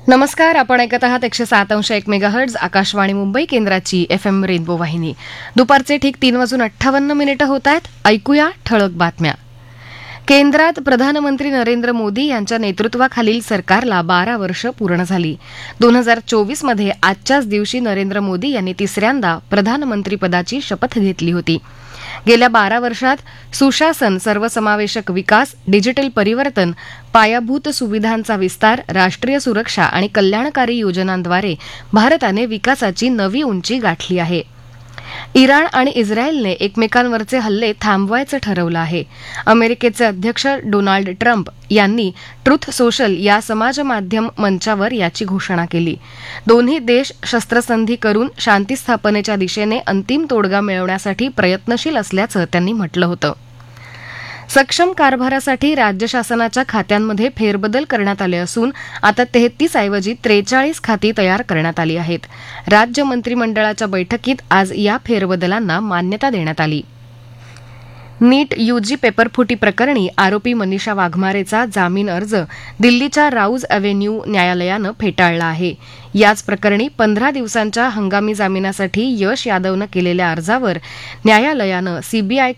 नमस्कार, आपण ऐकत आहात 107.1 मेगाहर्ट्झ आकाशवाणी मुंबई केंद्राची FM रेनबो वाहिनी. दुपारचे ठीक 3:58 होत आहेत. ऐकूया ठळक बातम्या. केंद्रात प्रधानमंत्री नरेंद्र मोदी यांच्या नेतृत्वाखालील सरकारला 12 वर्ष पूर्ण झाली. 2024 मध्ये आजच्याच दिवशी नरेंद्र मोदी यांनी तिसऱ्यांदा प्रधानमंत्रीपदाची शपथ घेतली होती. गेल्या 12 वर्षात सुशासन, सर्वसमावेशक विकास, डिजिटल परिवर्तन, पायाभूत सुविधांचा विस्तार, राष्ट्रीय सुरक्षा आणि कल्याणकारी योजनांद्वारे भारताने विकासाची नवी उंची गाठली आहे. इराण आणि इस्रायलने एकमेकांवरचे हल्ले थांबवायचं ठरवलं आहे. अमेरिकेचे अध्यक्ष डोनाल्ड ट्रम्प यांनी ट्रुथ सोशल या समाज माध्यम मंचावर याची घोषणा केली. दोन्ही देश शस्त्रसंधी करून शांती स्थापनेच्या दिशेने अंतिम तोडगा मिळवण्यासाठी प्रयत्नशील असल्याचं त्यांनी म्हटलं होतं. सक्षम कारभारासाठी राज्य शासनाच्या खात्यांमध्ये फेरबदल करण्यात आले असून आता 33 ऐवजी 43 खाती तयार करण्यात आली आहेत. राज्य मंत्रिमंडळाच्या बैठकीत आज या फेरबदलांना मान्यता देण्यात आली. नीट यूजी पेपरफुटी प्रकरणी आरोपी मनीषा वाघमारेचा जामीन अर्ज दिल्लीच्या राऊज अव्हेन्यू न्यायालयानं फेटाळला आहे. याच प्रकरणी 15 दिवसांच्या हंगामी जामिनासाठी यश यादवनं केलेल्या अर्जावर न्यायालयानं सीबीआय